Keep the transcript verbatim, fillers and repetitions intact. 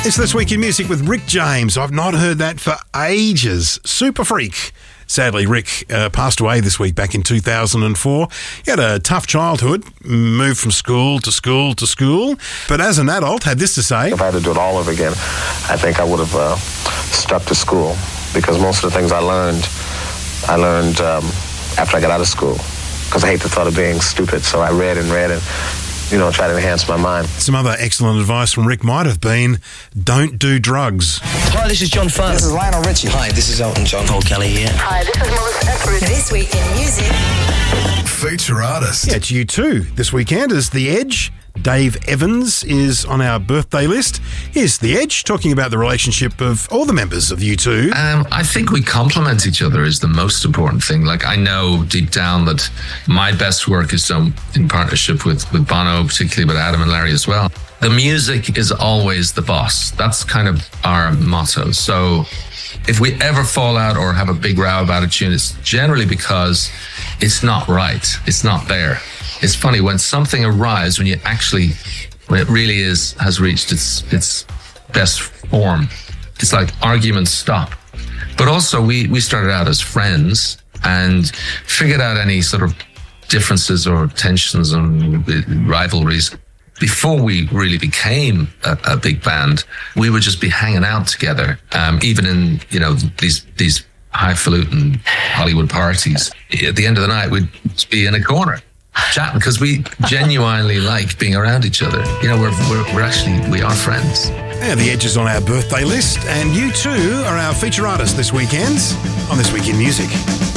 It's This Week in Music with Rick James. I've not heard that for ages. Super Freak. Sadly, Rick uh, passed away this week back in two thousand four. He had a tough childhood, moved from school to school to school, but as an adult had this to say. If I had to do it all over again, I think I would have uh, stuck to school, because most of the things I learned, I learned um, after I got out of school, because I hate the thought of being stupid. So I read and read and, you know, try to enhance my mind. Some other excellent advice from Rick might have been, don't do drugs. Hi, this is John Farnham. This is Lionel Richie. Hi, this is Elton John. Paul Kelly here. Hi, this is Melissa Etheridge. This Week in Music. Feature artist. Yeah, it's U two this weekend as The Edge. Dave Evans is on our birthday list. Here's The Edge talking about the relationship of all the members of U two. Um, I think we complement each other is the most important thing. Like, I know deep down that my best work is done in partnership with, with Bono, particularly with Adam and Larry as well. The music is always the boss. That's kind of our motto. So if we ever fall out or have a big row about a tune, it's generally because it's not right. It's not there. It's funny when something arrives, when you actually, when it really is, has reached its its best form, it's like arguments stop. But also we, we started out as friends and figured out any sort of differences or tensions and rivalries before we really became a, a big band. We would just be hanging out together, um, even in, you know, these, these highfalutin Hollywood parties. At the end of the night, we'd just be in a corner chatting, because we genuinely like being around each other. You know, we're, we're, we're actually, we are friends. Yeah, The Edge is on our birthday list, and U two are our feature artists this weekend on This Week in Music.